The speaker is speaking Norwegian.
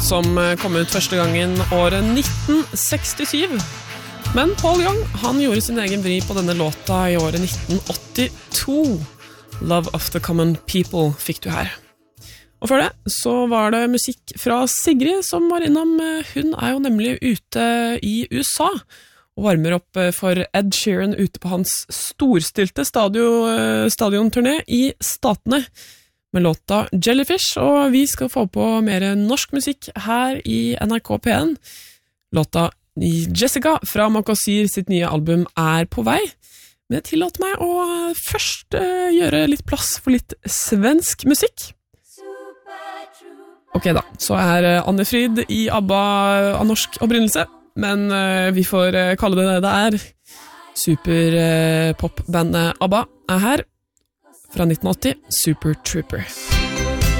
som kom ut første gangen året 1967. Men Paul Young, han gjorde sin egen vri på denne låta i året 1982. Love of the Common People fikk du her. Og før det så var det musikk fra Sigrid som var innom. Hun jo nemlig ute i USA og varmer opp for Ed Sheeran ute på hans storstilte stadionturné i Statene med låta Jellyfish, og vi skal få på mer norsk musikk her i NRK P1. Låta Jessica fra Makasir sitt nye album på vei, men jeg tillater meg å først gjøre litt plass for litt svensk musikk. Ok da, så Anne Frid i ABBA av norsk opprinnelse, men vi får kalle det. Superpopbandet ABBA her fra 1980, Super Trooper.